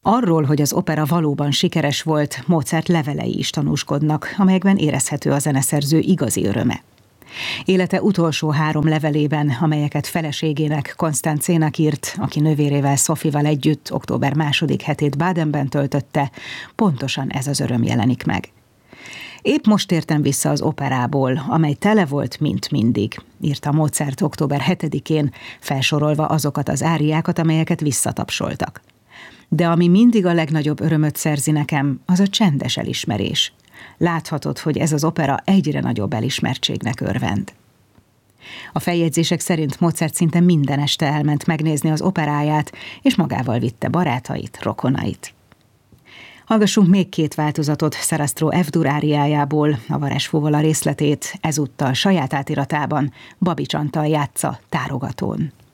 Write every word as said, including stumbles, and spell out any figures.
Arról, hogy az opera valóban sikeres volt, Mozart levelei is tanúskodnak, amelyekben érezhető a zeneszerző igazi öröme. Élete utolsó három levelében, amelyeket feleségének, Konstancénak írt, aki nővérével, Sophie-val együtt október második hetét Badenben töltötte, pontosan ez az öröm jelenik meg. Épp most értem vissza az operából, amely tele volt, mint mindig, írta Mozart október hetedikén, felsorolva azokat az áriákat, amelyeket visszatapsoltak. De ami mindig a legnagyobb örömöt szerzi nekem, az a csendes elismerés. Láthatod, hogy ez az opera egyre nagyobb elismertségnek örvend. A feljegyzések szerint Mozart szinte minden este elment megnézni az operáját, és magával vitte barátait, rokonait. Hallgassunk még két változatot Sarastro F-dur áriájából, a Varázsfuvola részletét, ezúttal saját átiratában Babics Antal játsza tárogatón.